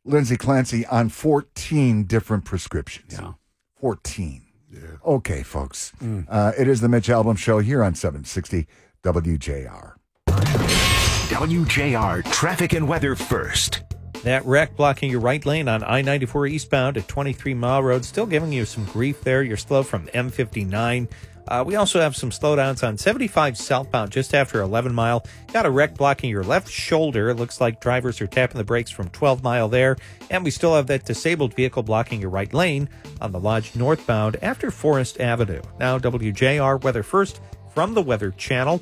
Lindsay Clancy on 14 different prescriptions. Yeah. 14. Yeah. Okay, folks. It is the Mitch Albom Show here on 760 WJR. WJR traffic and weather first. That wreck blocking your right lane on I-94 eastbound at 23 Mile Road, still giving you some grief there. You're slow from M59. We also have some slowdowns on 75 southbound just after 11 Mile. Got a wreck blocking your left shoulder. It looks like drivers are tapping the brakes from 12 Mile there. And we still have that disabled vehicle blocking your right lane on the Lodge northbound after Forest Avenue. Now WJR weather first from the Weather Channel.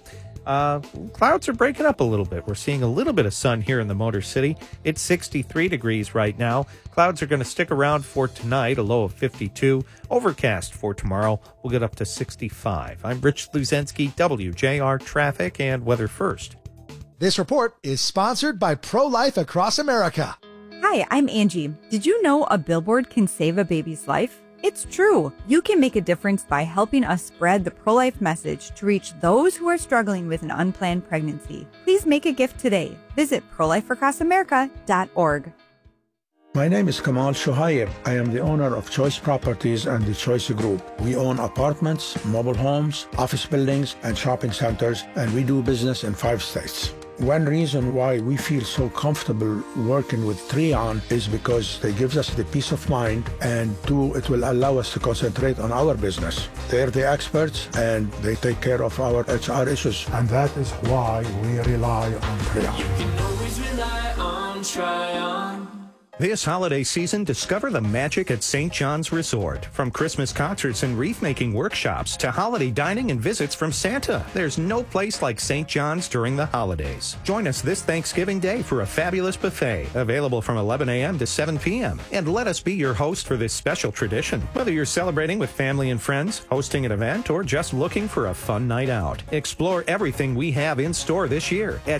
Clouds are breaking up a little bit. We're seeing a little bit of sun here in the Motor City. It's 63 degrees right now. Clouds are going to stick around for tonight, a low of 52. Overcast for tomorrow. We'll get up to 65. I'm Rich Luzensky, WJR Traffic and Weather First. This report is sponsored by Pro-Life Across America. Hi, I'm Angie. Did you know a billboard can save a baby's life? It's true. You can make a difference by helping us spread the pro-life message to reach those who are struggling with an unplanned pregnancy. Please make a gift today. Visit prolifeacrossamerica.org. My name is Kamal Shohaib. I am the owner of Choice Properties and the Choice Group. We own apartments, mobile homes, office buildings, and shopping centers, and we do business in 5 states. One reason why we feel so comfortable working with Treon is because they give us the peace of mind, and 2, it will allow us to concentrate on our business. They're the experts, and they take care of our HR issues. And that is why we rely on Treon. You can always rely on Treon. This holiday season, discover the magic at St. John's Resort. From Christmas concerts and wreath-making workshops to holiday dining and visits from Santa, there's no place like St. John's during the holidays. Join us this Thanksgiving Day for a fabulous buffet, available from 11 a.m. to 7 p.m. And let us be your host for this special tradition. Whether you're celebrating with family and friends, hosting an event, or just looking for a fun night out, explore everything we have in store this year at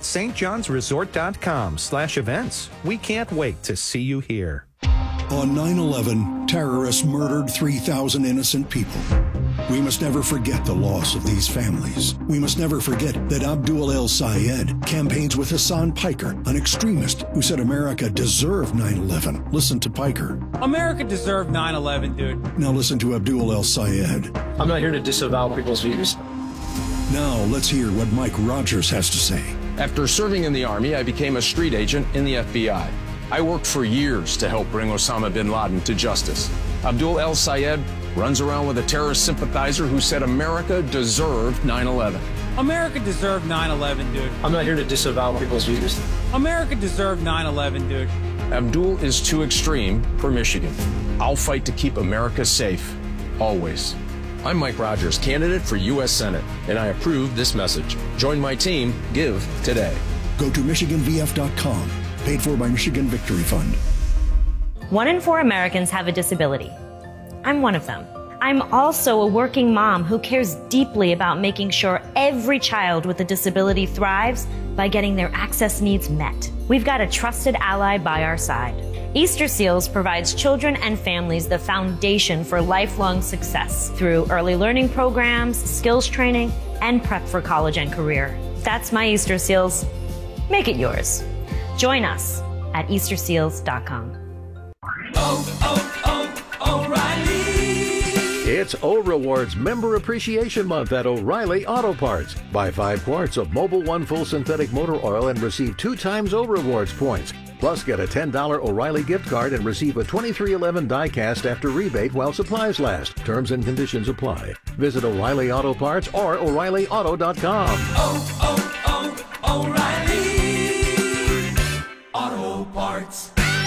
stjohnsresort.com/events. We can't wait to see you here. On 9/11, terrorists murdered 3,000 innocent people. We must never forget the loss of these families. We must never forget that Abdul El Sayed campaigns with Hassan Piker, an extremist who said America deserved 9/11. Listen to Piker. America deserved 9/11, dude. Now listen to Abdul El Sayed. I'm not here to disavow people's views. Now let's hear what Mike Rogers has to say. After serving in the Army, I became a street agent in the FBI. I worked for years to help bring Osama bin Laden to justice. Abdul El Sayed runs around with a terrorist sympathizer who said America deserved 9/11. America deserved 9/11, dude. I'm not here to disavow people's views. America deserved 9/11, dude. Abdul is too extreme for Michigan. I'll fight to keep America safe, always. I'm Mike Rogers, candidate for U.S. Senate, and I approve this message. Join my team. Give today. Go to MichiganVF.com. Paid for by Michigan Victory Fund. 1 in 4 Americans have a disability. I'm one of them. I'm also a working mom who cares deeply about making sure every child with a disability thrives by getting their access needs met. We've got a trusted ally by our side. Easter Seals provides children and families the foundation for lifelong success through early learning programs, skills training, and prep for college and career. That's my Easter Seals. Make it yours. Join us at easterseals.com. O'Reilly. It's O-Rewards Member Appreciation Month at O'Reilly Auto Parts. Buy 5 quarts of Mobil 1 full synthetic motor oil and receive 2 times O-Rewards points. Plus, get a $10 O'Reilly gift card and receive a 2311 die-cast after rebate while supplies last. Terms and conditions apply. Visit O'Reilly Auto Parts or O'ReillyAuto.com. O'Reilly Auto Parts.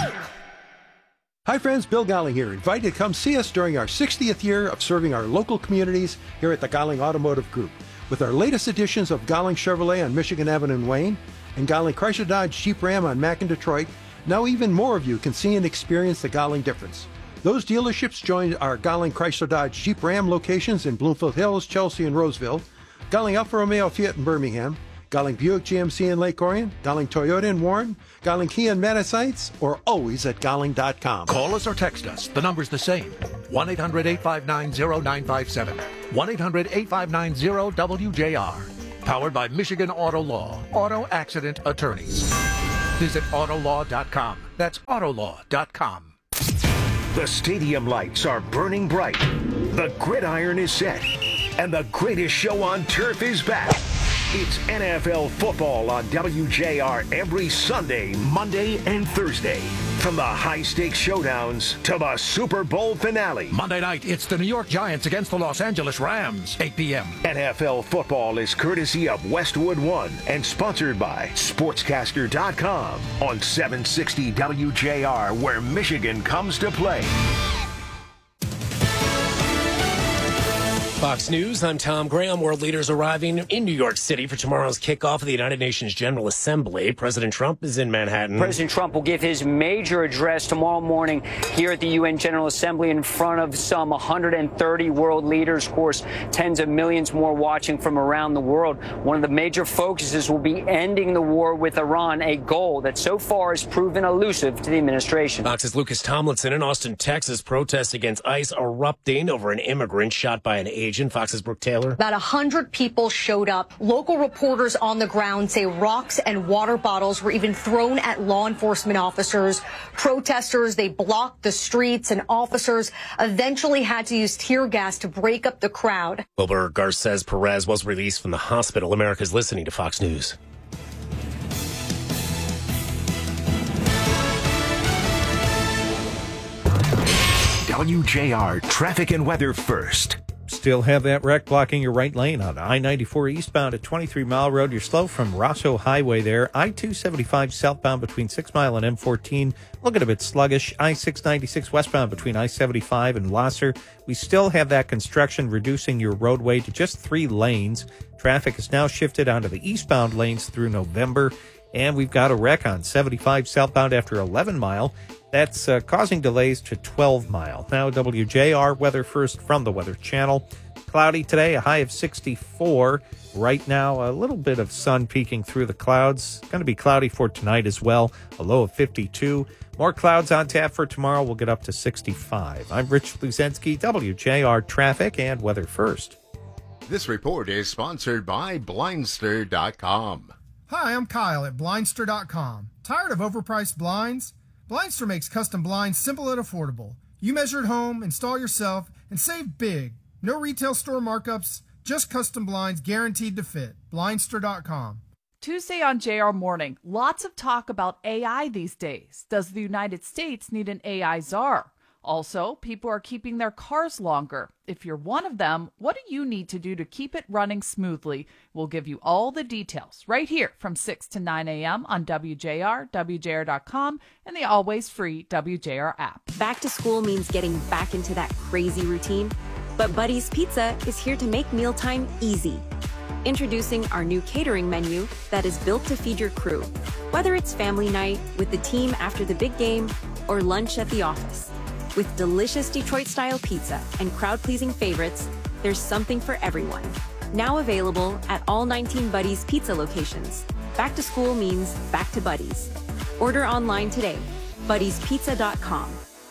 Hi friends, Bill Golling here, invited to come see us during our 60th year of serving our local communities here at the Golling Automotive Group. With our latest editions of Golling Chevrolet on Michigan Avenue in Wayne and Golling Chrysler Dodge Jeep Ram on Mack in Detroit, now even more of you can see and experience the Golling difference. Those dealerships joined our Golling Chrysler Dodge Jeep Ram locations in Bloomfield Hills, Chelsea, and Roseville, Golling Alfa Romeo Fiat in Birmingham, Golling Buick GMC in Lake Orion, Golling Toyota in Warren, Golling Kia in Madison, or always at Golling.com. Call us or text us. The number's the same. 1-800-859-0957. 1-800-859-0WJR. Powered by Michigan Auto Law. Auto Accident Attorneys. Visit Autolaw.com. That's Autolaw.com. The stadium lights are burning bright. The gridiron is set. And the greatest show on turf is back. It's NFL football on WJR every Sunday, Monday, and Thursday. From the high-stakes showdowns to the Super Bowl finale. Monday night, it's the New York Giants against the Los Angeles Rams, 8 p.m. NFL football is courtesy of Westwood One and sponsored by Sportscaster.com on 760 WJR, where Michigan comes to play. Fox News, I'm Tom Graham. World leaders arriving in New York City for tomorrow's kickoff of the United Nations General Assembly. President Trump is in Manhattan. President Trump will give his major address tomorrow morning here at the UN General Assembly in front of some 130 world leaders. Of course, tens of millions more watching from around the world. One of the major focuses will be ending the war with Iran, a goal that so far has proven elusive to the administration. Fox's Lucas Tomlinson in Austin, Texas. Protests against ICE erupting over an immigrant shot by an agent. Fox's Brooke Taylor. About 100 people showed up. Local reporters on the ground say rocks and water bottles were even thrown at law enforcement officers. Protesters, they blocked the streets, and officers eventually had to use tear gas to break up the crowd. Wilbur Garces Perez was released from the hospital. America's listening to Fox News. WJR traffic and weather first. Still have that wreck blocking your right lane on I-94 eastbound at 23 Mile Road. You're slow from Rosso Highway there. I-275 southbound between 6 Mile and M14. Looking a bit sluggish. I-696 westbound between I-75 and Lasser. We still have that construction reducing your roadway to just 3 lanes. Traffic is now shifted onto the eastbound lanes through November. And we've got a wreck on 75 southbound after 11 Mile. That's causing delays to 12 Mile. Now, WJR weather first from the Weather Channel. Cloudy today, a high of 64. Right now, a little bit of sun peeking through the clouds. Going to be cloudy for tonight as well, a low of 52. More clouds on tap for tomorrow. We'll get up to 65. I'm Rich Luzensky, WJR traffic and weather first. This report is sponsored by Blindster.com. Hi, I'm Kyle at Blindster.com. Tired of overpriced blinds? Blindster makes custom blinds simple and affordable. You measure at home, install yourself, and save big. No retail store markups, just custom blinds guaranteed to fit. Blindster.com. Tuesday on JR Morning, lots of talk about AI these days. Does the United States need an AI czar? Also, people are keeping their cars longer. If you're one of them, what do you need to do to keep it running smoothly? We'll give you all the details right here from 6 to 9 a.m. on WJR, WJR.com, and the always free WJR app. Back to school means getting back into that crazy routine, but Buddy's Pizza is here to make mealtime easy. Introducing our new catering menu that is built to feed your crew, whether it's family night, with the team after the big game, or lunch at the office. With delicious Detroit-style pizza and crowd-pleasing favorites, there's something for everyone. Now available at all 19 Buddy's Pizza locations. Back to school means back to Buddy's. Order online today. Buddy'sPizza.com.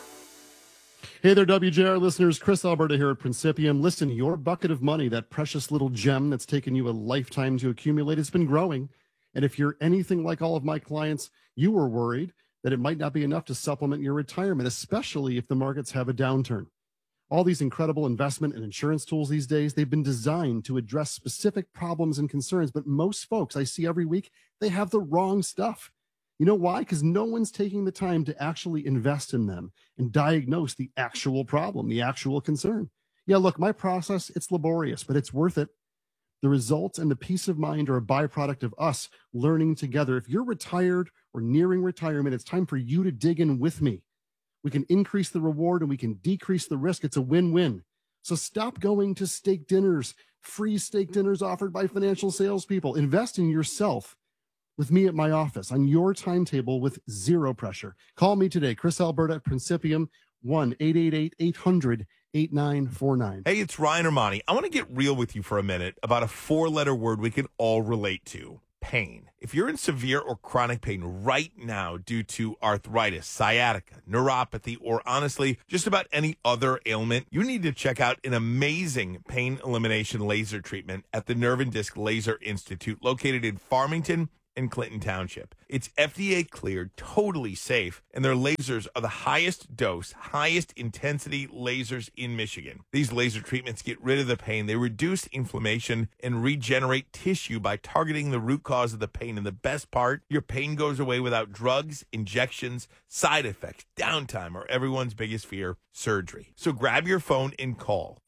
Hey there, WJR listeners. Chris Alberta here at Principium. Listen, your bucket of money, that precious little gem that's taken you a lifetime to accumulate, has been growing. And if you're anything like all of my clients, you were worried that it might not be enough to supplement your retirement, especially if the markets have a downturn. All these incredible investment and insurance tools these days, they've been designed to address specific problems and concerns, but most folks I see every week, they have the wrong stuff. You know why? Because no one's taking the time to actually invest in them and diagnose the actual problem, the actual concern. Yeah, look, my process, it's laborious, but it's worth it. The results and the peace of mind are a byproduct of us learning together. If you're retired or nearing retirement, it's time for you to dig in with me. We can increase the reward and we can decrease the risk. It's a win-win. So stop going to steak dinners, free steak dinners offered by financial salespeople. Invest in yourself with me at my office on your timetable with zero pressure. Call me today, Chris Alberta at Principium, 1-888-800-8949. Hey, it's Ryan Armani. I want to get real with you for a minute about a 4-letter word we can all relate to: pain. If you're in severe or chronic pain right now due to arthritis, sciatica, neuropathy, or honestly, just about any other ailment, you need to check out an amazing pain elimination laser treatment at the Nerve and Disc Laser Institute, located in Farmington, in Clinton Township. It's FDA cleared, totally safe, and their lasers are the highest dose, highest intensity lasers in Michigan. These laser treatments get rid of the pain. They reduce inflammation and regenerate tissue by targeting the root cause of the pain. And the best part, your pain goes away without drugs, injections, side effects, downtime, or everyone's biggest fear, surgery. So grab your phone and call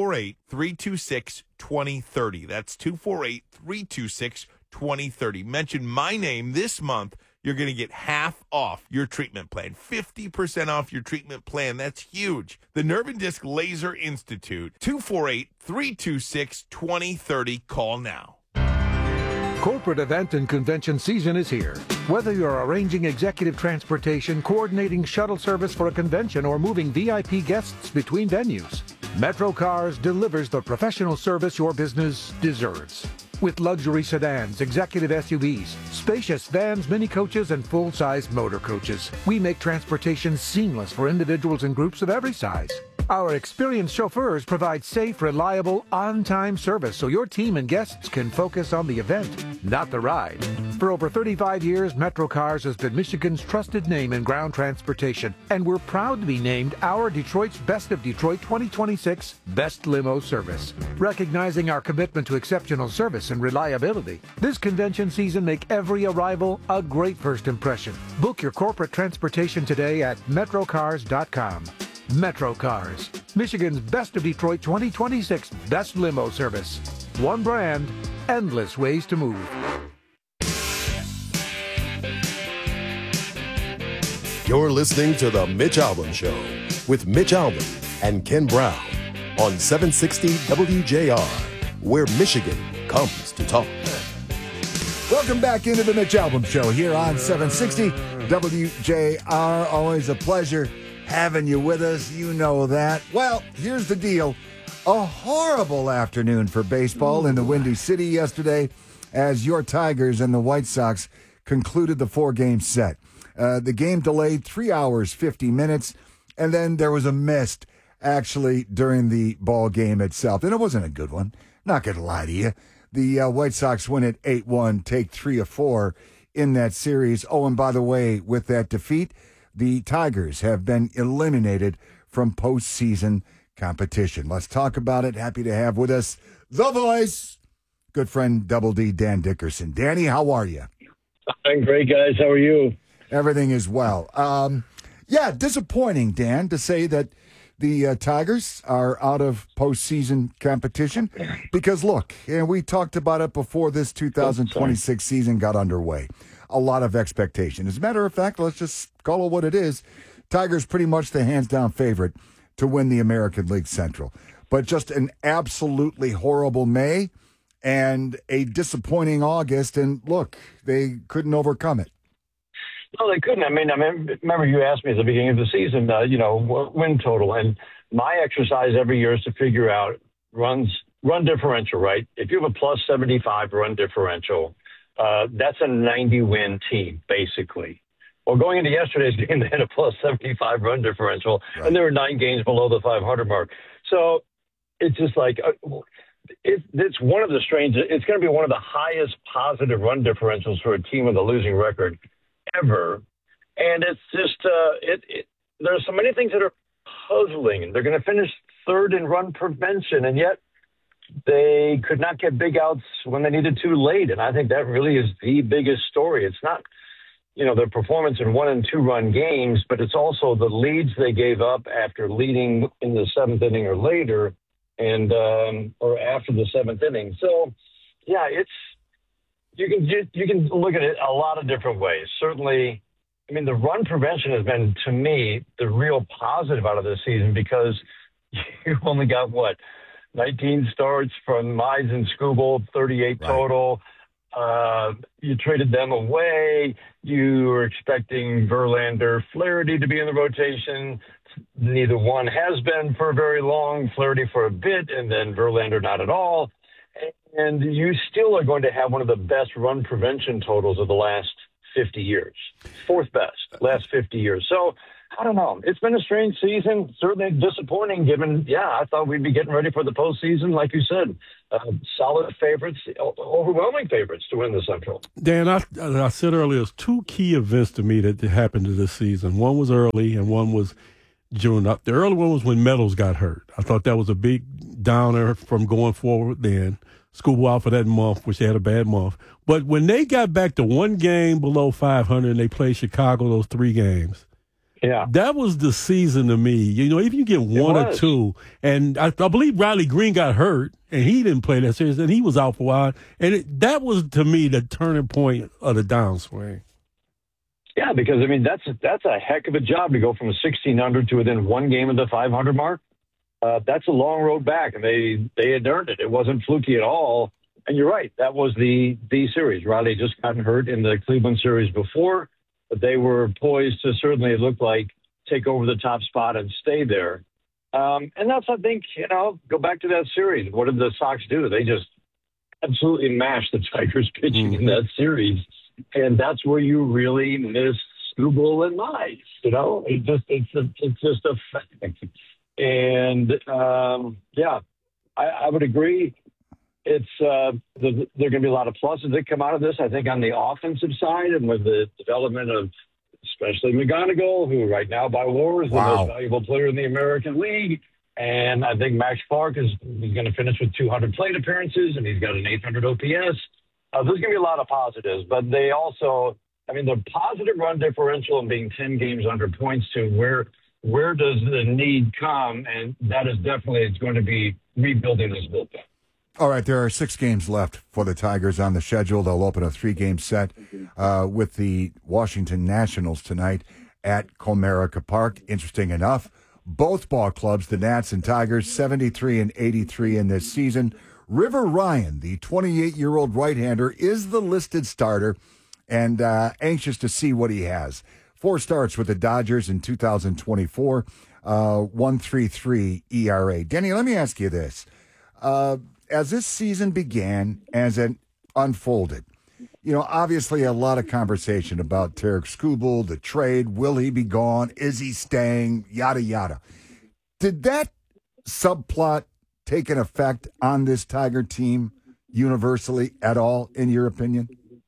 248-326-2030. That's 248-326-2030. Mention my name this month. You're going to get half off your treatment plan, 50% off your treatment plan. That's huge. The Nerve and Disc Laser Institute, 248-326-2030. Call now. Corporate event and convention season is here. Whether you're arranging executive transportation, coordinating shuttle service for a convention, or moving VIP guests between venues, Metro Cars delivers the professional service your business deserves. With luxury sedans, executive SUVs, spacious vans, mini coaches, and full-size motor coaches, we make transportation seamless for individuals and groups of every size. Our experienced chauffeurs provide safe, reliable, on-time service so your team and guests can focus on the event, not the ride. For over 35 years, Metro Cars has been Michigan's trusted name in ground transportation, and we're proud to be named our Detroit's Best of Detroit 2026 Best Limo Service. Recognizing our commitment to exceptional service and reliability, this convention season make every arrival a great first impression. Book your corporate transportation today at metrocars.com. Metro Cars, Michigan's Best of Detroit 2026 Best Limo Service. One brand, endless ways to move. You're listening to The Mitch Albom Show with Mitch Albom and Ken Brown on 760 WJR, where Michigan comes to talk. Welcome back into The Mitch Albom Show here on 760 WJR. Always a pleasure having you with us. You know that. Well, here's the deal. A horrible afternoon for baseball in the Windy City yesterday as your Tigers and the White Sox concluded the 4-game set. The game delayed 3 hours, 50 minutes, and then there was a mist actually during the ball game itself. And it wasn't a good one. Not going to lie to you. The White Sox win it 8-1, take 3 of 4 in that series. Oh, and by the way, with that defeat, the Tigers have been eliminated from postseason competition. Let's talk about it. Happy to have with us the voice, good friend Double D, Dan Dickerson. Danny, how are you? I'm great, guys. How are you? Everything is well. Yeah, disappointing, Dan, to say that the Tigers are out of postseason competition because, look, and we talked about it before this 2026 season got underway. A lot of expectation. As a matter of fact, let's just call it what it is. Tigers pretty much the hands-down favorite to win the American League Central. But just an absolutely horrible May and a disappointing August. And look, they couldn't overcome it. No, they couldn't. I mean, remember you asked me at the beginning of the season, win total. And my exercise every year is to figure out run differential, right? If you have a plus 75 run differential, that's a 90-win team, basically. Well, going into yesterday's game, they had a plus 75 run differential, right, and they were 9 games below the 500 mark. So it's just like it's one of the strange. It's going to be one of the highest positive run differentials for a team with a losing record ever, and it's just there's so many things that are puzzling. They're going to finish third in run prevention, and yet they could not get big outs when they needed to late. And I think that really is the biggest story. It's not, their performance in 1- and 2-run games, but it's also the leads they gave up after leading in the 7th inning or later and or after the 7th inning. So, yeah, you can look at it a lot of different ways. Certainly, I mean, the run prevention has been, to me, the real positive out of this season because you only got, 19 starts from Mize and Skubal, 38 total. You traded them away. You were expecting Verlander, Flaherty to be in the rotation. Neither one has been for very long. Flaherty for a bit, and then Verlander not at all. And you still are going to have one of the best run prevention totals of the last 50 years. Fourth best, last 50 years. So, I don't know. It's been a strange season, certainly disappointing given, I thought we'd be getting ready for the postseason, like you said. Solid favorites, overwhelming favorites to win the Central. Dan, I said earlier, there's two key events to me that happened to this season. One was early and one was June. The early one was when Meadows got hurt. I thought that was a big downer from going forward then. School out for that month, which they had a bad month. But when they got back to one game below 500 and they played Chicago those 3 games, that was the season to me. You know, if you get one or two, and I believe Riley Green got hurt, and he didn't play that series, and he was out for a while. And that was, to me, the turning point of the downswing. Yeah, because, I mean, that's a heck of a job to go from 1,600 to within one game of the 500 mark. That's a long road back, and they had earned it. It wasn't fluky at all. And you're right, that was the series. Riley just gotten hurt in the Cleveland series before, but they were poised to certainly, it looked like, take over the top spot and stay there. And that's, I think, go back to that series. What did the Sox do? They just absolutely mashed the Tigers pitching in that series. And that's where you really miss Skubal and Mize. It's just a fact. And I would agree. It's there are going to be a lot of pluses that come out of this. I think on the offensive side, and with the development of especially McGonigal, who right now by WAR is the most valuable player in the American League, and I think Max Clark he's going to finish with 200 plate appearances, and he's got an 800 OPS. There's going to be a lot of positives, but they also, the positive run differential and being 10 games under points to where does the need come? And that is definitely, it's going to be rebuilding this bullpen. All right, there are 6 games left for the Tigers on the schedule. They'll open a 3-game set with the Washington Nationals tonight at Comerica Park. Interesting enough, both ball clubs, the Nats and Tigers, 73 and 83 in this season. River Ryan, the 28-year-old right-hander, is the listed starter and anxious to see what he has. 4 starts with the Dodgers in 2024, 1.33 ERA. Denny, let me ask you this. As this season began, as it unfolded, obviously a lot of conversation about Tarik Skubal, the trade, will he be gone, is he staying, yada, yada. Did that subplot take an effect on this Tiger team universally at all, in your opinion?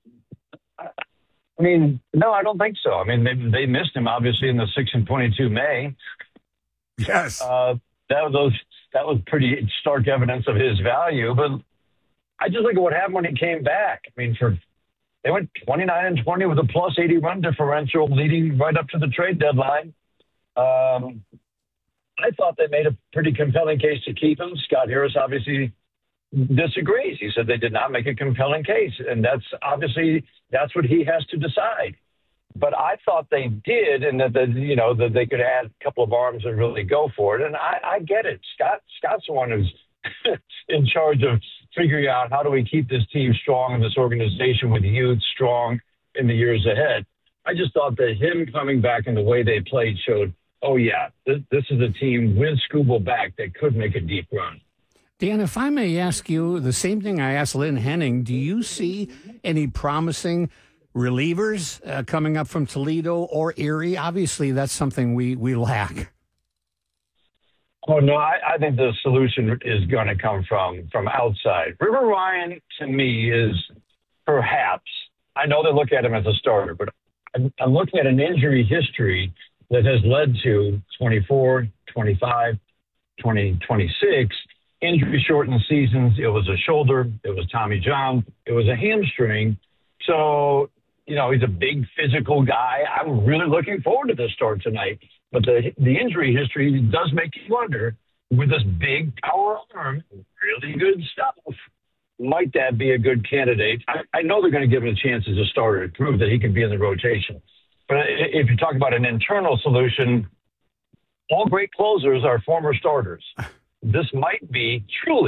No, I don't think so. They missed him, obviously, in the 6-22 May. Yes. That was pretty stark evidence of his value. But I just look at what happened when he came back. They went 29-20 with a plus 80 run differential leading right up to the trade deadline. I thought they made a pretty compelling case to keep him. Scott Harris obviously disagrees. He said they did not make a compelling case, and that's what he has to decide. But I thought they did, and that they could add a couple of arms and really go for it. And I get it. Scott's the one who's in charge of figuring out how do we keep this team strong and this organization with youth strong in the years ahead. I just thought that him coming back and the way they played showed, this is a team with Skubal back that could make a deep run. Dan, if I may ask you the same thing I asked Lynn Henning, do you see any promising relievers coming up from Toledo or Erie? Obviously, that's something we lack. Oh, no, I think the solution is going to come from outside. River Ryan, to me, is perhaps, I know they look at him as a starter, but I'm looking at an injury history that has led to 24, 25, 26 injury-shortened seasons. It was a shoulder. It was Tommy John. It was a hamstring. So, he's a big physical guy. I'm really looking forward to this start tonight. But the injury history does make you wonder, with this big power arm, really good stuff, might that be a good candidate? I know they're going to give him a chance as a starter to prove that he can be in the rotation. But if you talk about an internal solution, all great closers are former starters. This might be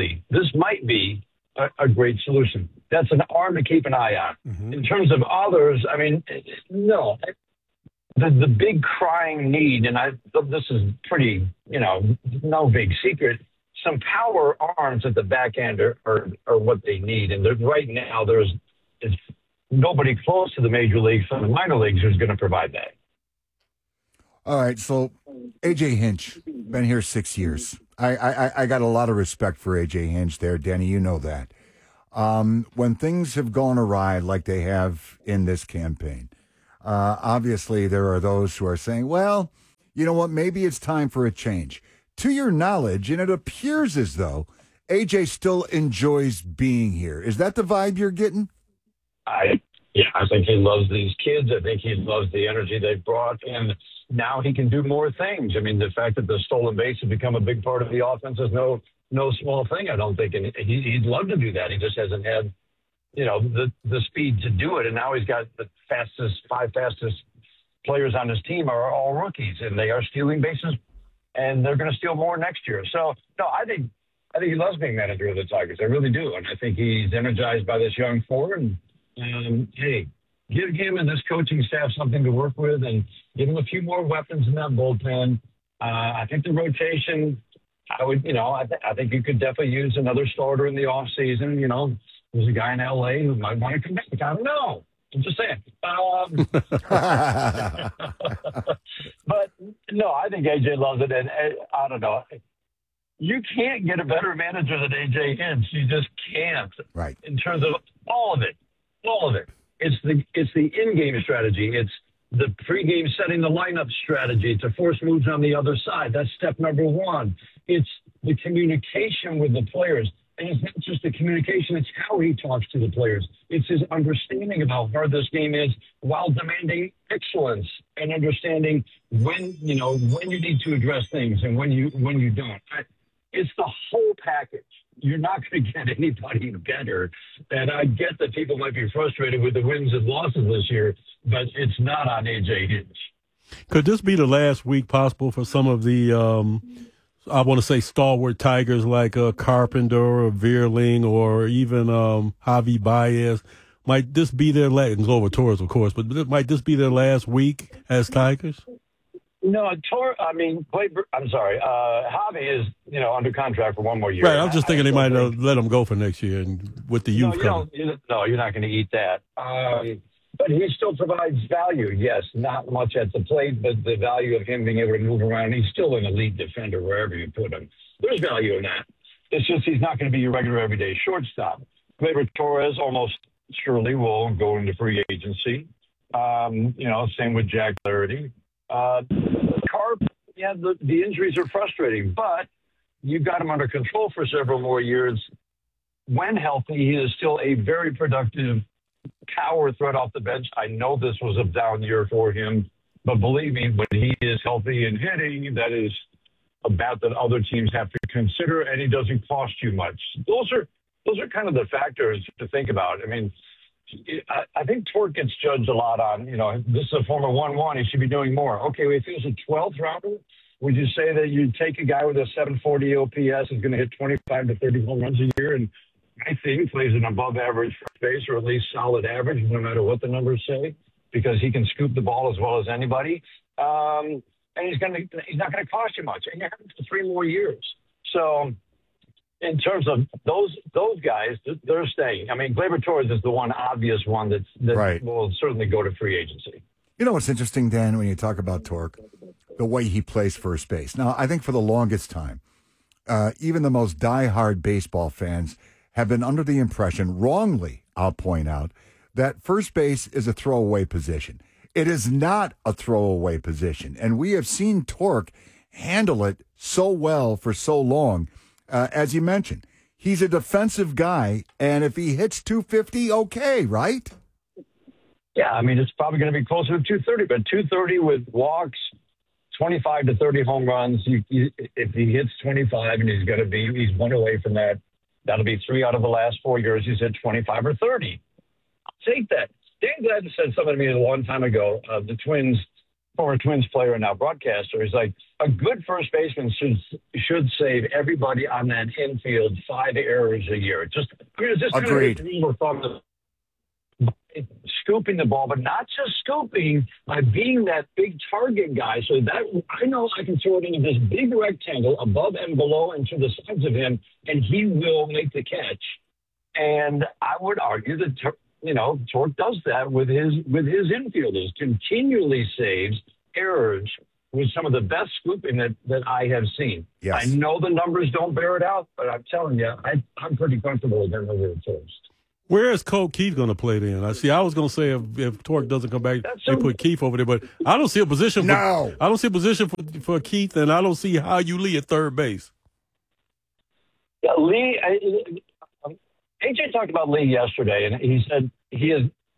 a great solution. That's an arm to keep an eye on. Mm-hmm. In terms of others, no. The big crying need, and this is pretty, no big secret, some power arms at the back end are what they need. And right now, nobody close to the major leagues from the minor leagues who's going to provide that. All right, so A.J. Hinch, been here 6 years. I got a lot of respect for A.J. Hinch there, Danny, you know that. When things have gone awry like they have in this campaign, obviously there are those who are saying, well, you know what, maybe it's time for a change. To your knowledge, and it appears as though A.J. still enjoys being here. Is that the vibe you're getting? I think he loves these kids. I think he loves the energy they brought, and now he can do more things. I mean, the fact that the stolen base has become a big part of the offense is no small thing, I don't think. And he'd love to do that. He just hasn't had, the speed to do it. And now he's got the five fastest players on his team are all rookies, and they are stealing bases, and they're going to steal more next year. So, no, I think he loves being manager of the Tigers. I really do. And I think he's energized by this young core. And, hey, give him and this coaching staff something to work with and give him a few more weapons in that bullpen. I think the rotation, I think you could definitely use another starter in the offseason. There's a guy in L.A. who might want to come back. I don't know. I'm just saying. But, no, I think A.J. loves it. And I don't know. You can't get a better manager than A.J. Hinch. You just can't. Right. In terms of all of it. All of it. It's the in-game strategy. It's the pregame setting the lineup strategy to force moves on the other side. That's step number one. It's the communication with the players. And it's not just the communication, it's how he talks to the players. It's his understanding of how hard this game is while demanding excellence and understanding when you need to address things and when you don't. It's the whole package. You're not going to get anybody better. And I get that people might be frustrated with the wins and losses this year, but it's not on A.J. Hinch. Could this be the last week possible for some of the, I want to say, stalwart Tigers like Carpenter or Vierling or even Javi Baez? Might this be their last, it's over Torres, of course, but might this be their last week as Tigers? No, Javi is, under contract for one more year. Right, I'm just thinking they might let him go for next year and with the youth coming. You're not going to eat that. But he still provides value. Yes, not much at the plate, but the value of him being able to move around. He's still an elite defender wherever you put him. There's value in that. It's just he's not going to be your regular everyday shortstop. Gleyber Torres almost surely will go into free agency. Same with Jack Flaherty. Carp, the injuries are frustrating, but you've got him under control for several more years. When healthy, he is still a very productive power threat off the bench. I know this was a down year for him, but believe me, when he is healthy and hitting, that is a bat that other teams have to consider, and he doesn't cost you much. Those are kind of the factors to think about. I mean, I think Torque gets judged a lot on, this is a former 1-1. He should be doing more. Okay, if he was a 12th rounder, would you say that you take a guy with a 740 OPS who's going to hit 25 to 30 home runs a year and I think plays an above average first base or at least solid average, no matter what the numbers say, because he can scoop the ball as well as anybody. And he's not going to cost you much. And you have him for 3 more years. So in terms of those guys, they're staying. I mean, Gleyber Torres is the one obvious one that right. will certainly go to free agency. You know what's interesting, Dan, when you talk about Torque? The way he plays first base. Now, I think for the longest time, even the most diehard baseball fans have been under the impression, wrongly, I'll point out, that first base is a throwaway position. It is not a throwaway position. And we have seen Torque handle it so well for so long. As you mentioned, he's a defensive guy, and if he hits 250, okay, right? Yeah, I mean, it's probably going to be closer to 230, but 230 with walks, 25 to 30 home runs. If he hits 25 and he's one away from that, that'll be 3 out of the last 4 years. He's hit 25 or 30. I'll take that. Dan Gladden said something to me a long time ago. The former Twins player and now broadcaster, he's like, a good first baseman should save everybody on that infield 5 errors a year. It's just agreed. Kind of thought scooping the ball, but not just scooping, by being that big target guy. So that I know I can throw it into this big rectangle above and below and to the sides of him, and he will make the catch. And I would argue that Torque does that with his infielders, continually saves errors with some of the best scooping that I have seen. Yes. I know the numbers don't bear it out, but I'm telling you, I'm pretty comfortable with them over the Toast. Where is Colt Keith going to play then? I was going to say if Torque doesn't come back, they put Keith over there, but I don't see a position. I don't see a position for Keith, and I don't see how you Lee at third base. Yeah, Lee. AJ talked about Lee yesterday, and he said he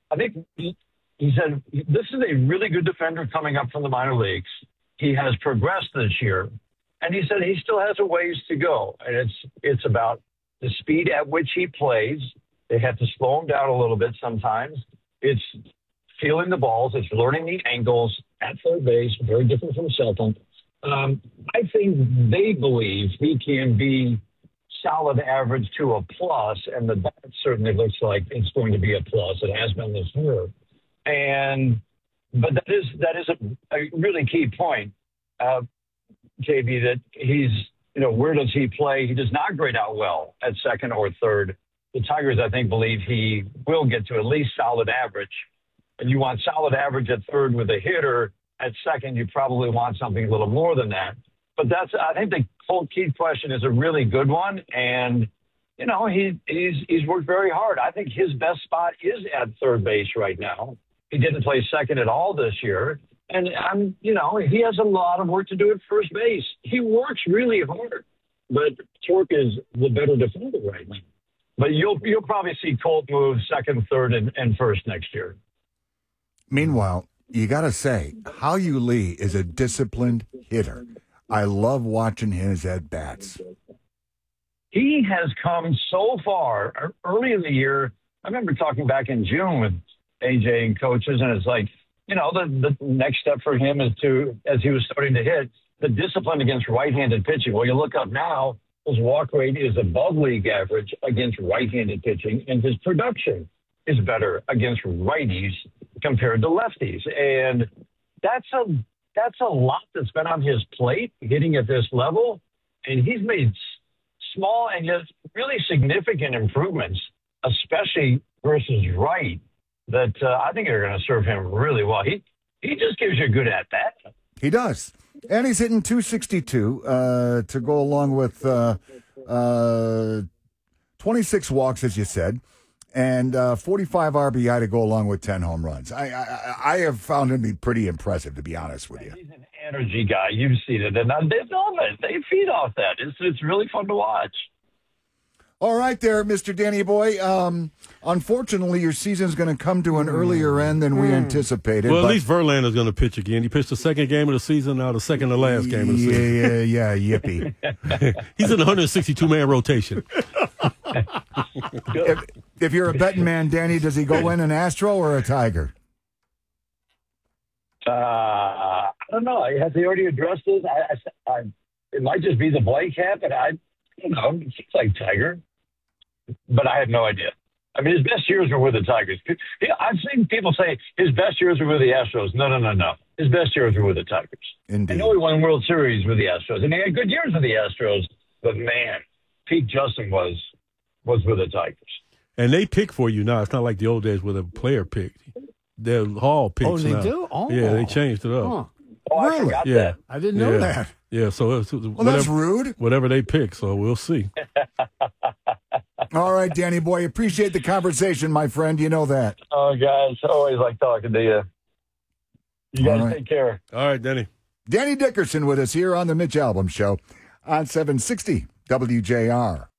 said this is a really good defender coming up from the minor leagues. He has progressed this year, and he said he still has a ways to go, and it's about the speed at which he plays. They have to slow him down a little bit sometimes. It's feeling the balls. It's learning the angles at third base, very different from Shelton. I think they believe he can be solid average to a plus, and the bat certainly looks like it's going to be a plus. It has been this year. But that is a really key point, JB, that he's, where does he play? He does not grade out well at second or third. The Tigers, I think, believe he will get to at least solid average. And you want solid average at third with a hitter. At second, you probably want something a little more than that. But I think the Colt Keith question is a really good one. And, he's worked very hard. I think his best spot is at third base right now. He didn't play second at all this year. And, he has a lot of work to do at first base. He works really hard. But Torque is the better defender right now. But you'll probably see Colt move second, third, and first next year. Meanwhile, you got to say, Hao-Yu Lee is a disciplined hitter. I love watching his at-bats. He has come so far. Early in the year, I remember talking back in June with AJ and coaches, and it's like, the next step for him is as he was starting to hit, the discipline against right-handed pitching. Well, you look up now, his walk rate is above league average against right-handed pitching, and his production is better against righties compared to lefties. And that's a lot that's been on his plate, hitting at this level. And he's made small and yet really significant improvements, especially versus right, that I think are going to serve him really well. He just gives you a good at-bat. He does. And he's hitting 262 to go along with 26 walks, as you said, and 45 RBI to go along with 10 home runs. I have found him to be pretty impressive, to be honest with you. He's an energy guy. You've seen it. And they love it. They feed off that. It's really fun to watch. All right there, Mr. Danny Boy. Unfortunately, your season's going to come to an earlier end than we anticipated. Well, at least Verlander's going to pitch again. He pitched the second game of the season, now the second to last game of the season. Yeah, yippee. He's in the 162-man rotation. If you're a betting man, Danny, does he go in an Astro or a Tiger? I don't know. Has he already addressed this? It might just be the blank hat, but I don't know. It seems like Tiger. But I have no idea. I mean, his best years were with the Tigers. I've seen people say his best years were with the Astros. No. His best years were with the Tigers. Indeed. I know he won World Series with the Astros, and he had good years with the Astros. But, man, peak Justin was with the Tigers. And they pick for you now. It's not like the old days where the player picked. They're Hall picks Oh, they now. do? Oh. Yeah, they changed it up. Huh. Oh, I Really? forgot Yeah. that. I didn't know that. Yeah, so that's rude. Whatever they pick, so we'll see. All right, Danny Boy, appreciate the conversation, my friend. You know that. Oh, guys, always like talking to you. You guys All right. take care. All right, Danny. Danny Dickerson with us here on the Mitch Albom Show on 760 WJR.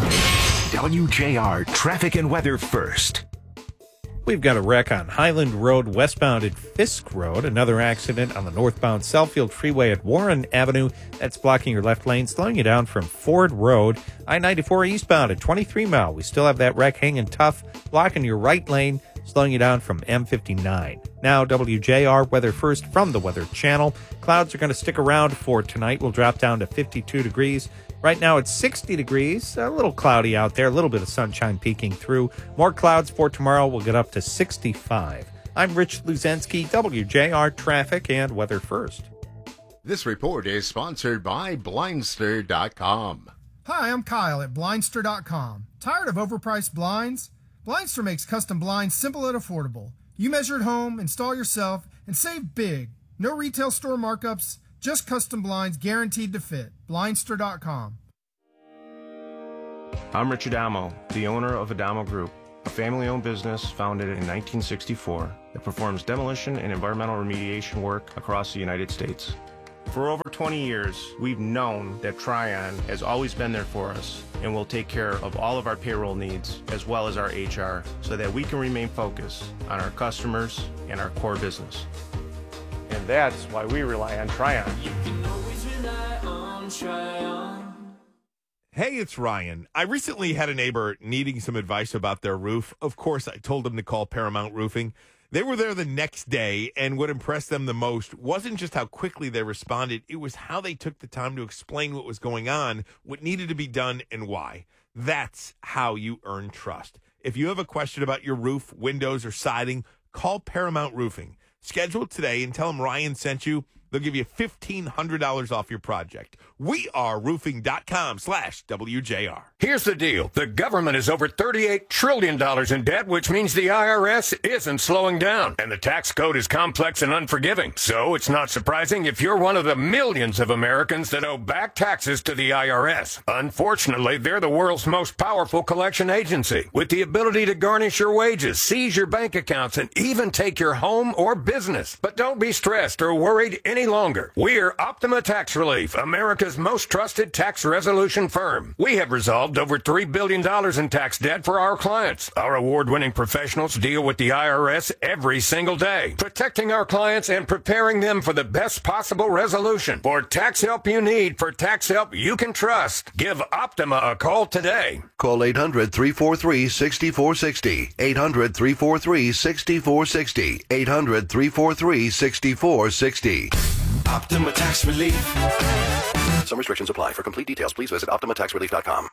WJR traffic and weather first. We've got a wreck on Highland Road westbound at Fisk Road. Another accident on the northbound Southfield Freeway at Warren Avenue. That's blocking your left lane, slowing you down from Ford Road. I-94 eastbound at 23 Mile. We still have that wreck hanging tough, blocking your right lane, slowing you down from M59. Now, WJR weather first from the Weather Channel. Clouds are going to stick around for tonight. We'll drop down to 52 degrees. Right now it's 60 degrees, a little cloudy out there, a little bit of sunshine peeking through. More clouds for tomorrow. We'll get up to 65. I'm Rich Luzensky, WJR Traffic and Weather First. This report is sponsored by Blindster.com. Hi, I'm Kyle at Blindster.com. Tired of overpriced blinds? Blindster makes custom blinds simple and affordable. You measure at home, install yourself, and save big. No retail store markups, just custom blinds guaranteed to fit. Blindster.com. I'm Rich Adamo, the owner of Adamo Group, a family-owned business founded in 1964 that performs demolition and environmental remediation work across the United States. For over 20 years, we've known that Tryon has always been there for us and will take care of all of our payroll needs as well as our HR so that we can remain focused on our customers and our core business. And that's why we rely on Tryon. You can always rely on Tryon. Hey, it's Ryan. I recently had a neighbor needing some advice about their roof. Of course, I told them to call Paramount Roofing. They were there the next day, and what impressed them the most wasn't just how quickly they responded, it was how they took the time to explain what was going on, what needed to be done, and why. That's how you earn trust. If you have a question about your roof, windows, or siding, call Paramount Roofing. Schedule today and tell them Ryan sent you. They'll give you $1,500 off your project. weareroofing.com/WJR. Here's the deal. The government is over $38 trillion in debt, which means the IRS isn't slowing down. And the tax code is complex and unforgiving. So it's not surprising if you're one of the millions of Americans that owe back taxes to the IRS. Unfortunately, they're the world's most powerful collection agency, with the ability to garnish your wages, seize your bank accounts, and even take your home or business. But don't be stressed or worried any longer. We're Optima Tax Relief, America's most trusted tax resolution firm. We have resolved over $3 billion in tax debt for our clients. Our award-winning professionals deal with the IRS every single day, protecting our clients and preparing them for the best possible resolution. For tax help you need, for tax help you can trust, give Optima a call today. Call 800-343-6460. 800-343-6460. 800-343-6460. Optima Tax Relief. Some restrictions apply. For complete details, please visit OptimaTaxRelief.com.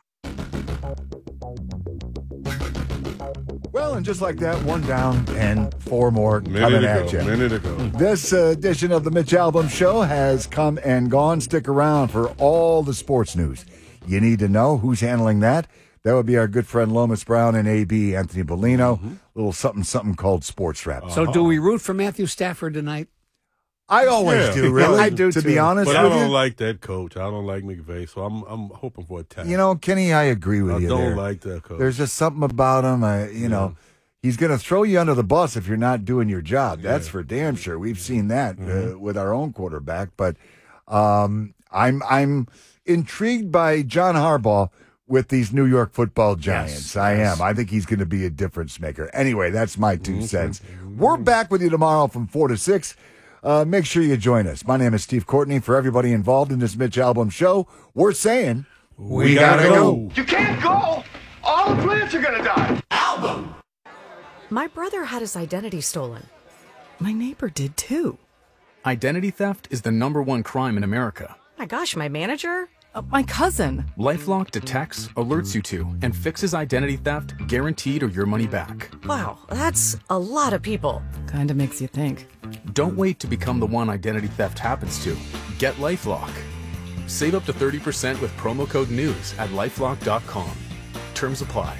Well, and just like that, one down and four more coming at you. Minute ago. This edition of the Mitch Albom Show has come and gone. Stick around for all the sports news you need to know. Who's handling that? That would be our good friend Lomas Brown and AB Anthony Bellino. Little something called Sports Wrap. So do we root for Matthew Stafford tonight? I always do, really. I do, to too. be honest But with I don't you. like that coach. I don't like McVay, so I'm hoping for a tap. You know, Kenny, I agree with you I don't there. like that coach. There's just something about him. You know, he's going to throw you under the bus if you're not doing your job. That's for damn sure. We've seen that with our own quarterback. But I'm intrigued by John Harbaugh with these New York Football Giants. I am. I think he's going to be a difference maker. Anyway, that's my 2 cents. We're back with you tomorrow from 4 to 6. Make sure you join us. My name is Steve Courtney. For everybody involved in this Mitch Albom Show, we're saying we gotta go. You can't go! All the plants are gonna die! Album! My brother had his identity stolen. My neighbor did too. Identity theft is the #1 crime in America. My gosh, my manager? My cousin. LifeLock detects, alerts you to, and fixes identity theft guaranteed or your money back. Wow, that's a lot of people. Kinda makes you think. Don't wait to become the one identity theft happens to. Get LifeLock. Save up to 30% with promo code NEWS at LifeLock.com. Terms apply.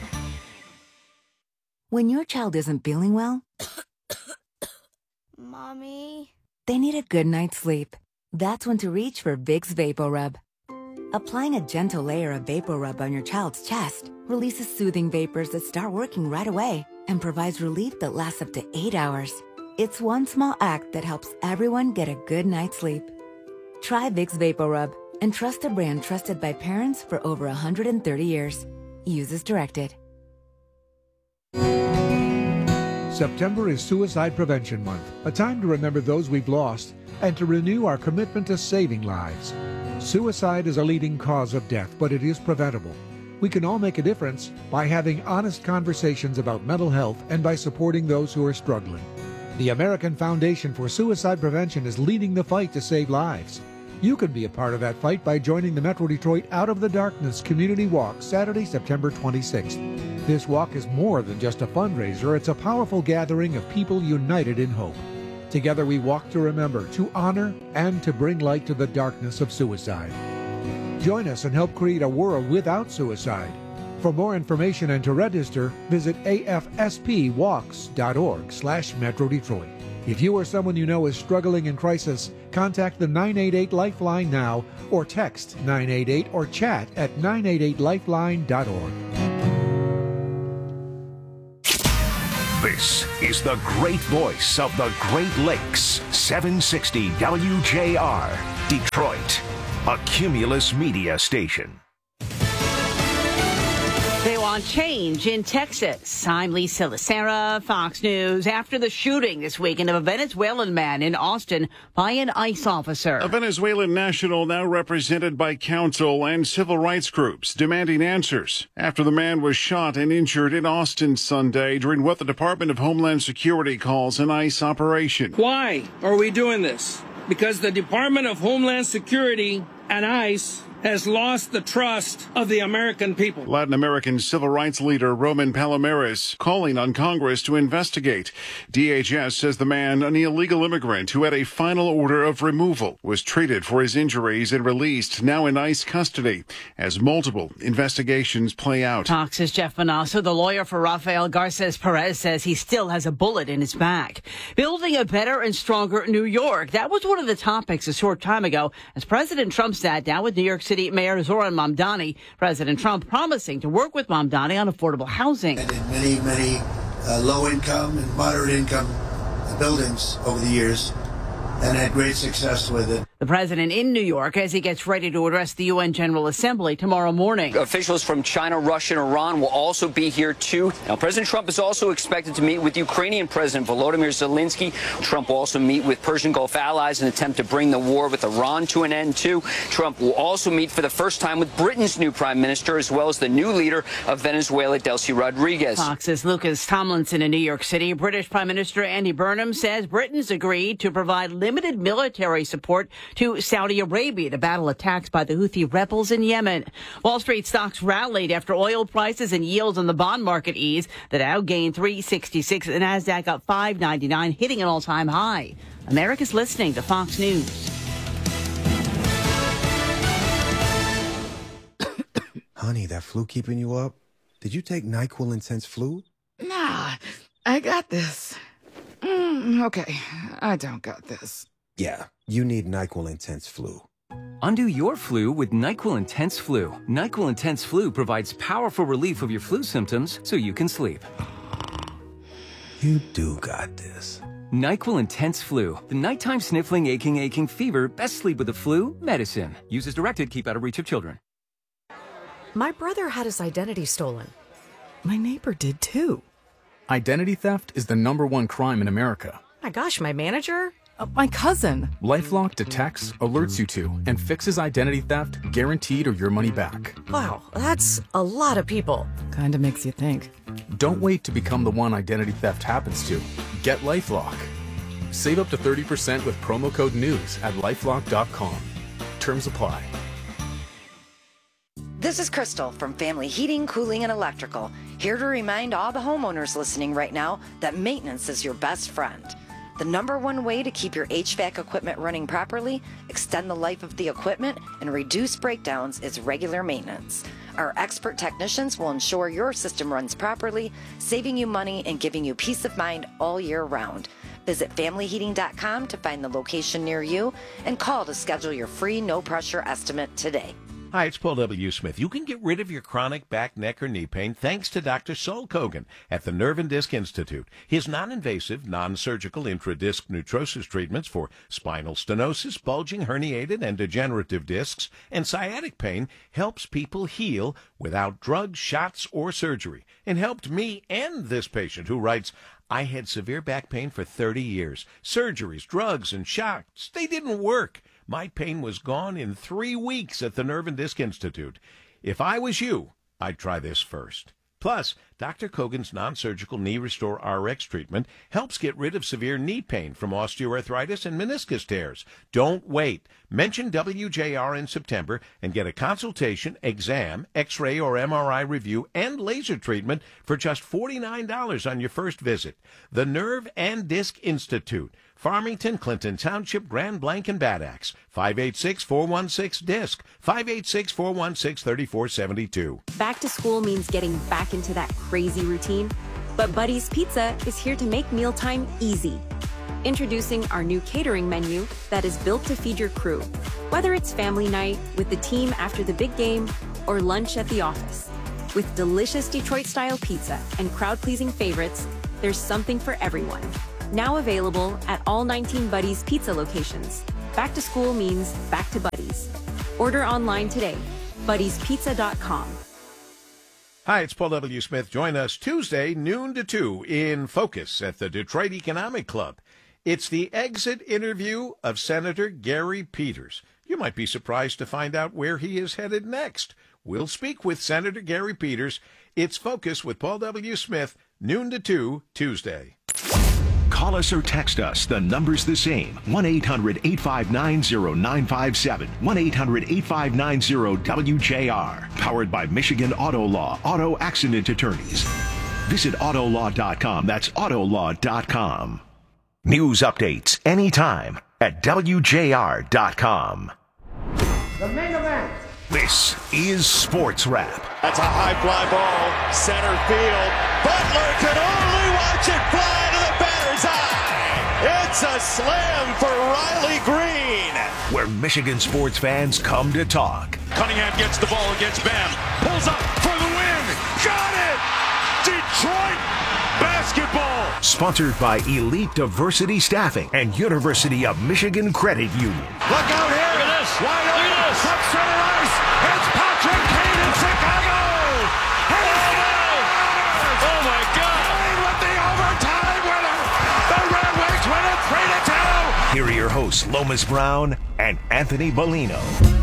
When your child isn't feeling well, Mommy? they need a good night's sleep. That's when to reach for Vicks VapoRub. Applying a gentle layer of VapoRub on your child's chest releases soothing vapors that start working right away and provides relief that lasts up to 8 hours. It's one small act that helps everyone get a good night's sleep. Try Vicks VapoRub and trust a brand trusted by parents for over 130 years. Use as directed. September is Suicide Prevention Month, a time to remember those we've lost and to renew our commitment to saving lives. Suicide is a leading cause of death, but it is preventable. We can all make a difference by having honest conversations about mental health and by supporting those who are struggling. The American Foundation for Suicide Prevention is leading the fight to save lives. You can be a part of that fight by joining the Metro Detroit Out of the Darkness Community Walk Saturday, September 26th. This walk is more than just a fundraiser, it's a powerful gathering of people united in hope. Together we walk to remember, to honor, and to bring light to the darkness of suicide. Join us and help create a world without suicide. For more information and to register, visit afspwalks.org/Metro Detroit. If you or someone you know is struggling in crisis, contact the 988 Lifeline now or text 988 or chat at 988lifeline.org. This is the great voice of the Great Lakes, 760 WJR, Detroit, a Cumulus Media station. They want change in Texas. I'm Lisa Lacera, Fox News. After the shooting this weekend of a Venezuelan man in Austin by an ICE officer. A Venezuelan national now represented by counsel and civil rights groups demanding answers after the man was shot and injured in Austin Sunday during what the Department of Homeland Security calls an ICE operation. Why are we doing this? Because the Department of Homeland Security and ICE has lost the trust of the American people. Latin American civil rights leader Roman Palomares calling on Congress to investigate. DHS says the man, an illegal immigrant who had a final order of removal, was treated for his injuries and released, now in ICE custody, as multiple investigations play out. Fox's Jeff Manasso, the lawyer for Rafael Garces Perez, says he still has a bullet in his back. Building a better and stronger New York. That was one of the topics a short time ago as President Trump sat down with New York City Mayor Zoran Mamdani. President Trump promising to work with Mamdani on affordable housing. And in many low-income and moderate-income buildings over the years, and had great success with it. The president in New York as he gets ready to address the UN General Assembly tomorrow morning. Officials from China, Russia, and Iran will also be here, too. Now, President Trump is also expected to meet with Ukrainian President Volodymyr Zelensky. Trump will also meet with Persian Gulf allies in an attempt to bring the war with Iran to an end, too. Trump will also meet for the first time with Britain's new prime minister, as well as the new leader of Venezuela, Delcy Rodriguez. Fox's Lucas Tomlinson in New York City. British Prime Minister Andy Burnham says Britain's agreed to provide limited military support to Saudi Arabia to battle attacks by the Houthi rebels in Yemen. Wall Street stocks rallied after oil prices and yields on the bond market ease. The Dow gained 366, the Nasdaq up 599, hitting an all-time high. America's listening to Fox News. Honey, that flu keeping you up? Did you take NyQuil Intense Flu? Nah, I got this. Okay, I don't got this. Yeah, you need NyQuil Intense Flu. Undo your flu with NyQuil Intense Flu. NyQuil Intense Flu provides powerful relief of your flu symptoms so you can sleep. You do got this. NyQuil Intense Flu. The nighttime sniffling, aching fever. Best sleep with the flu medicine. Use as directed. Keep out of reach of children. My brother had his identity stolen. My neighbor did too. Identity theft is the #1 crime in America. My gosh, my manager? My cousin. LifeLock detects, alerts you to, and fixes identity theft, guaranteed or your money back. Wow, that's a lot of people. Kinda makes you think. Don't wait to become the one identity theft happens to. Get LifeLock. Save up to 30% with promo code NEWS at lifelock.com. Terms apply. This is Crystal from Family Heating, Cooling, and Electrical, here to remind all the homeowners listening right now that maintenance is your best friend. The #1 way to keep your HVAC equipment running properly, extend the life of the equipment, and reduce breakdowns is regular maintenance. Our expert technicians will ensure your system runs properly, saving you money and giving you peace of mind all year round. Visit FamilyHeating.com to find the location near you and call to schedule your free no-pressure estimate today. Hi, it's Paul W. Smith. You can get rid of your chronic back, neck, or knee pain thanks to Dr. Saul Kogan at the Nerve and Disc Institute. His non-invasive, non-surgical intradisc neutrosis treatments for spinal stenosis, bulging, herniated, and degenerative discs, and sciatic pain helps people heal without drugs, shots, or surgery, and helped me and this patient who writes, I had severe back pain for 30 years. Surgeries, drugs, and shots, they didn't work. My pain was gone in 3 weeks at the Nerve and Disc Institute. If I was you, I'd try this first. Plus, Dr. Kogan's non-surgical Knee Restore RX treatment helps get rid of severe knee pain from osteoarthritis and meniscus tears. Don't wait. Mention WJR in September and get a consultation, exam, X-ray or MRI review, and laser treatment for just $49 on your first visit. The Nerve and Disc Institute. Farmington, Clinton Township, Grand Blanc, and Bad Axe. 586-416-DISC. 586-416-3472. Back to school means getting back into that crazy routine, but Buddy's Pizza is here to make mealtime easy. Introducing our new catering menu that is built to feed your crew, whether it's family night, with the team after the big game, or lunch at the office. With delicious Detroit-style pizza and crowd-pleasing favorites, there's something for everyone. Now available at all 19 Buddy's Pizza locations. Back to school means back to Buddy's. Order online today. Buddy'sPizza.com. Hi, it's Paul W. Smith. Join us Tuesday, noon to 2, in Focus at the Detroit Economic Club. It's the exit interview of Senator Gary Peters. You might be surprised to find out where he is headed next. We'll speak with Senator Gary Peters. It's Focus with Paul W. Smith, noon to 2, Tuesday. Call us or text us. The number's the same. 1-800-859-0957. 1-800-859-0WJR. Powered by Michigan Auto Law, Auto Accident Attorneys. Visit Autolaw.com. That's Autolaw.com. News updates anytime at WJR.com. The main event. This is Sports Wrap. That's a high fly ball, center field. Butler can only watch it fly to the batter's eye. It's a slam for Riley Green. Where Michigan sports fans come to talk. Cunningham gets the ball against Bam. Pulls up for the win. Got it! Detroit basketball. Sponsored by Elite Diversity Staffing and University of Michigan Credit Union. Look out here. Look at this. Wide open. Up center ice. It's Patrick Kane in Chicago. Oh my God. With the overtime winner. The Red Wings win it 3-2. Here are your hosts, Lomas Brown and Anthony Bellino.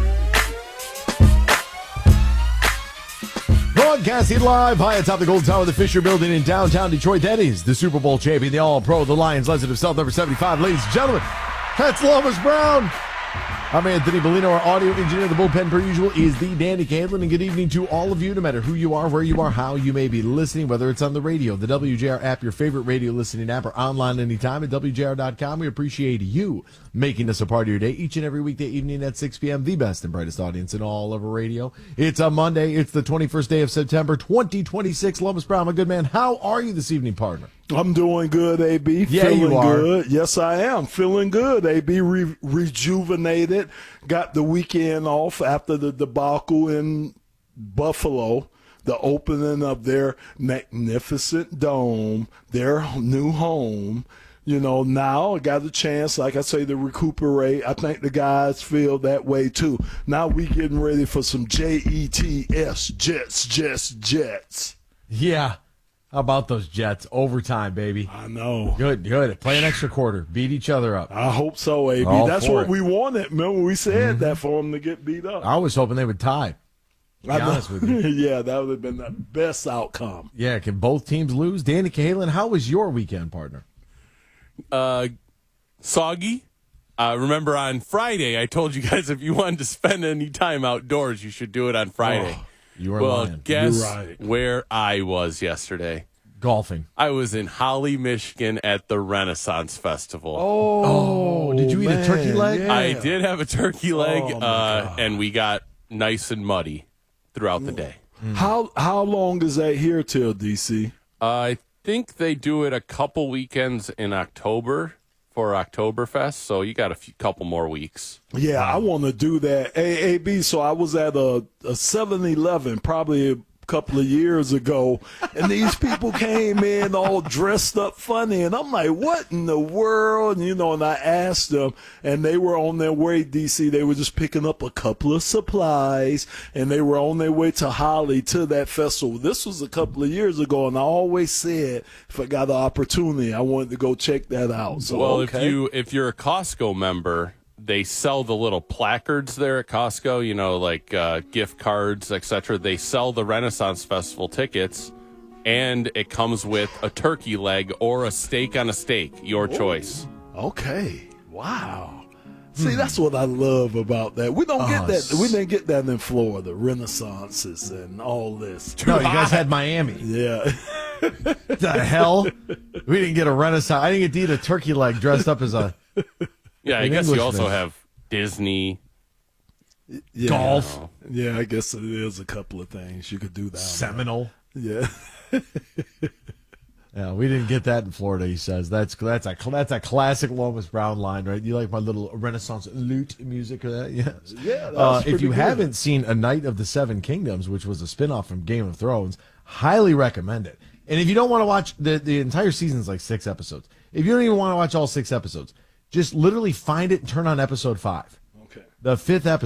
Broadcasting live high atop the Gold Tower of the Fisher Building in downtown Detroit. That is the Super Bowl champion, the All-Pro, the Lions legend himself, number 75. Ladies and gentlemen, that's Lomas Brown. I'm Anthony Bellino. Our audio engineer, the bullpen per usual, is the Danny Candlin. And good evening to all of you, no matter who you are, where you are, how you may be listening, whether it's on the radio, the WJR app, your favorite radio listening app, or online anytime at WJR.com. We appreciate you making us a part of your day each and every weekday evening at 6 p.m. The best and brightest audience in all of radio. It's a Monday. It's the 21st day of September, 2026. Lomas Brown, my good man, how are you this evening, partner? I'm doing good, AB. Yeah, feeling you are. good. Yes, I am. Feeling good, AB. Rejuvenated. Got the weekend off after the debacle in Buffalo, the opening of their magnificent dome, their new home. You know, now I got a chance, like I say, to recuperate. I think the guys feel that way, too. Now we getting ready for some JETS, Jets. Yeah. How about those Jets? Overtime, baby. I know. Good. Play an extra quarter. Beat each other up. I hope so, AB. That's what we wanted. Remember, we said that for them to get beat up. I was hoping they would tie. To be honest with you. Yeah, that would have been the best outcome. Yeah, can both teams lose? Danny Cahalan, how was your weekend, partner? Soggy. Remember on Friday, I told you guys if you wanted to spend any time outdoors, you should do it on Friday. Oh, you are lying. Guess You're right. where I was yesterday? Golfing. I was in Holly, Michigan at the Renaissance Festival. Oh, did you eat a turkey leg? Yeah. I did have a turkey leg, Oh, and we got nice and muddy throughout the day. How long is that here till, DC? I think they do it a couple weekends in October for Oktoberfest, so you got couple more weeks. Yeah, I want to do that. AB, so I was at a 7-Eleven probably a couple of years ago, and these people came in all dressed up funny, and I'm like, what in the world? And, and I asked them, and they were on their way, DC. They were just picking up a couple of supplies, and they were on their way to Holly to that festival. This was a couple of years ago, and I always said if I got the opportunity, I wanted to go check that out. So, well, if you're a Costco member, they sell the little placards there at Costco, like gift cards, etc. They sell the Renaissance Festival tickets, and it comes with a turkey leg or a steak on a steak, your choice. Okay. Wow. See, that's what I love about that. We don't get that. We didn't get that in Florida, Renaissances and all this. No, you guys had Miami. Yeah. The hell? We didn't get a Renaissance. I didn't get to eat a turkey leg dressed up as a. Yeah, I guess you also have Disney. Yeah, golf. Yeah, I guess there's a couple of things you could do that. Seminole. Yeah. Yeah, we didn't get that in Florida, he says. That's a classic Lomas Brown line, right? You like my little Renaissance lute music or that? Yes. Yeah, if you haven't seen A Night of the Seven Kingdoms, which was a spinoff from Game of Thrones, highly recommend it. And if you don't want to watch the entire season's like 6 episodes. If you don't even want to watch all 6 episodes, just literally find it and turn on episode 5. Okay. The 5th episode.